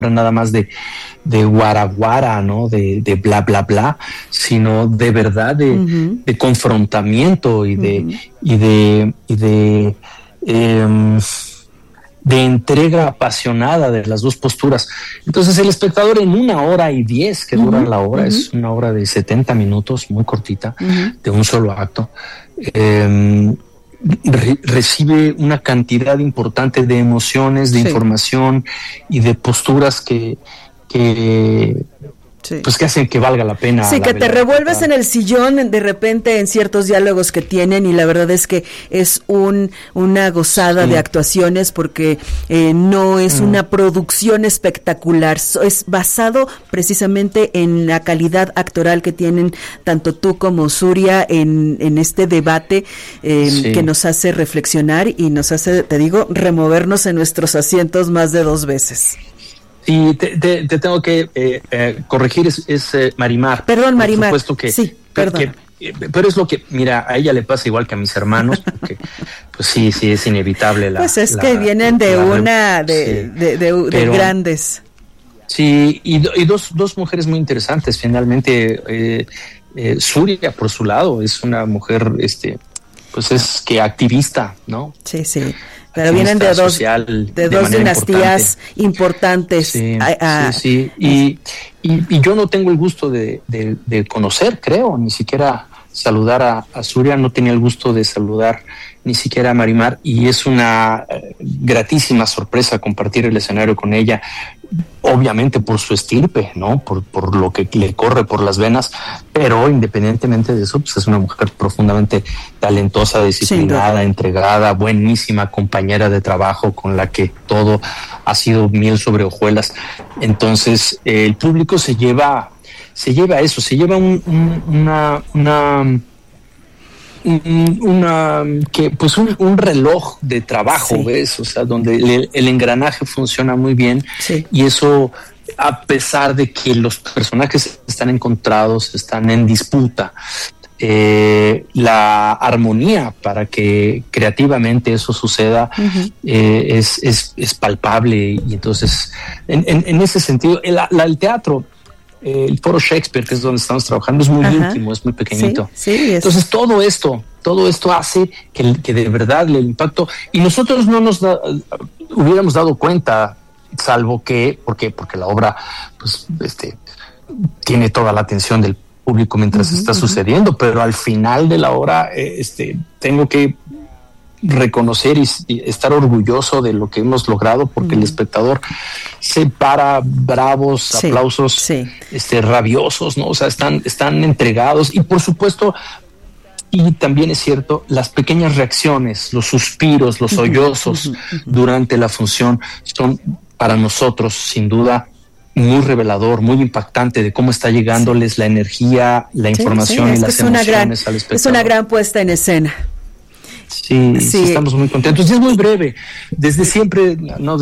nada más de guaraguara, ¿no? De bla, bla, bla, sino de verdad de confrontamiento y de entrega apasionada de las dos posturas. Entonces el espectador en 1:10 que dura la obra, es una obra de 70 minutos, muy cortita, de un solo acto, recibe una cantidad importante de emociones, de información y de posturas que pues que hacen que valga la pena. Sí, que te revuelves en el sillón de repente en ciertos diálogos que tienen, y la verdad es que es una gozada de actuaciones, porque no es una producción espectacular, es basado precisamente en la calidad actoral que tienen tanto tú como Suria en este debate que nos hace reflexionar y nos hace, te digo, removernos en nuestros asientos más de 2 veces. Sí, te tengo que corregir, es Marimar. Perdón, Marimar. Por supuesto que sí, perdón. Pero es lo que, mira, a ella le pasa igual que a mis hermanos, porque pues sí, es inevitable pues es que vienen de de grandes. Sí, y dos mujeres muy interesantes, finalmente. Suria, por su lado, es una mujer, pues es que activista, ¿no? Sí. Pero vienen de dos dinastías importantes. Sí. Y yo no tengo el gusto de conocer, creo, ni siquiera saludar a Suria, no tenía el gusto de saludar ni siquiera a Marimar, y es una gratísima sorpresa compartir el escenario con ella, obviamente por su estirpe, ¿no? Por lo que le corre por las venas, pero independientemente de eso, pues es una mujer profundamente talentosa, disciplinada, entregada, buenísima compañera de trabajo con la que todo ha sido miel sobre hojuelas. Entonces, el público se lleva eso, se lleva un reloj de trabajo, ¿ves? O sea, donde el engranaje funciona muy bien, y eso, a pesar de que los personajes están encontrados, están en disputa, la armonía para que creativamente eso suceda es palpable, y entonces en ese sentido el teatro, el Foro Shakespeare, que es donde estamos trabajando, es muy íntimo, es muy pequeñito. Entonces todo esto hace que de verdad el impacto, y nosotros no nos hubiéramos dado cuenta, salvo que porque la obra pues tiene toda la atención del público mientras está sucediendo, pero al final de la obra tengo que reconocer y estar orgulloso de lo que hemos logrado, porque el espectador se para, bravos, aplausos rabiosos, ¿no? O sea, están entregados, y por supuesto, y también es cierto, las pequeñas reacciones, los suspiros, los sollozos durante la función son para nosotros sin duda muy revelador, muy impactante de cómo está llegándoles la energía, la información y las emociones al espectador. Es una gran puesta en escena. Sí, estamos muy contentos. Y es muy breve. Desde siempre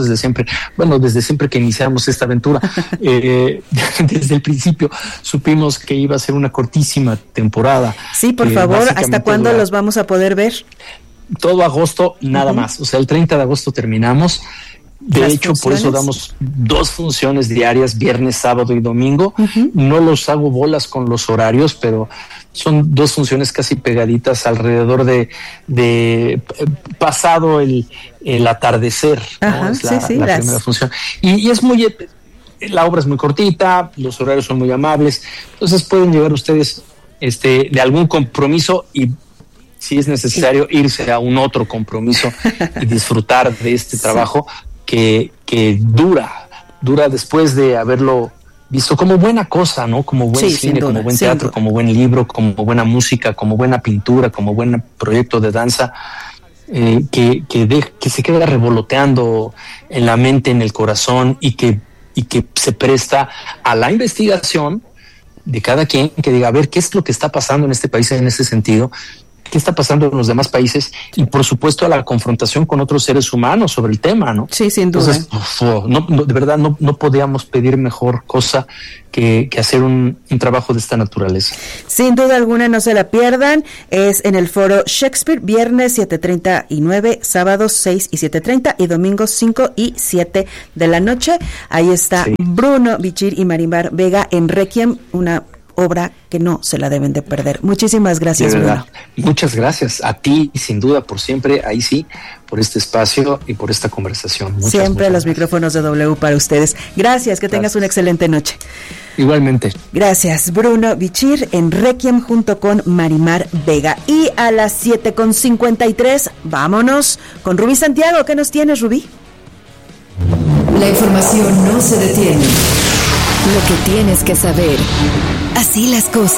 que iniciamos esta aventura, desde el principio supimos que iba a ser una cortísima temporada. Sí, por favor, ¿hasta cuándo los vamos a poder ver? Todo agosto, nada más. O sea, el 30 de agosto terminamos. De hecho, por eso damos 2 funciones diarias, viernes, sábado y domingo. No los hago bolas con los horarios, pero son 2 funciones casi pegaditas alrededor de pasado el atardecer, ¿no? Es la primera función. Y es muy, la obra es muy cortita, los horarios son muy amables, entonces pueden llegar ustedes de algún compromiso, y si es necesario irse a un otro compromiso y disfrutar de este trabajo que dura después de haberlo visto como buena cosa, ¿no? Como buen cine, como buen teatro, como buen libro, como buena música, como buena pintura, como buen proyecto de danza, que se queda revoloteando en la mente, en el corazón, y que se presta a la investigación de cada quien, que diga, a ver, ¿qué es lo que está pasando en este país en ese sentido? qué está pasando en los demás países y, por supuesto, a la confrontación con otros seres humanos sobre el tema, ¿no? Sí, sin duda. Entonces, de verdad, no podíamos pedir mejor cosa que hacer un trabajo de esta naturaleza. Sin duda alguna, no se la pierdan. Es en el Foro Shakespeare, viernes 7:30 y 9, sábados 6 y 7:30 y domingos 5 y 7 de la noche. Ahí está Bruno Bichir y Marimar Vega en Requiem, una obra que no se la deben de perder. Muchísimas gracias, Bruno. Muchas gracias a ti, sin duda, por siempre, ahí sí, por este espacio y por esta conversación. Siempre los micrófonos de W para ustedes. Gracias, que tengas una excelente noche. Igualmente. Gracias, Bruno Bichir en Requiem junto con Marimar Vega. Y a las 7:53, vámonos con Rubí Santiago. ¿Qué nos tienes, Rubí? La información no se detiene. Lo que tienes que saber. Así las cosas.